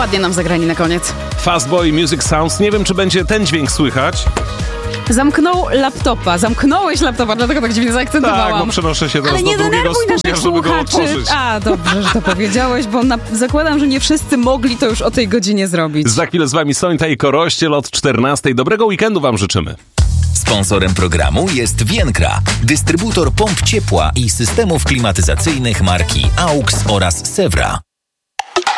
ładnie nam zagrali na koniec. Fastboy Music Sounds. Nie wiem, czy będzie ten dźwięk słychać. Zamknąłeś laptopa, dlatego tak dziwnie zaakcentowałam. Tak, bo przenoszę się teraz Ale do nie drugiego denerwuj studia, naszych żeby go słuchaczy. otworzyć. A, dobrze, że to powiedziałeś, bo zakładam, że nie wszyscy mogli to już o tej godzinie zrobić. Za chwilę z wami Sońta i Korościel od 14. Dobrego weekendu wam życzymy. Sponsorem programu jest Vienkra, dystrybutor pomp ciepła i systemów klimatyzacyjnych marki AUX oraz Sewra.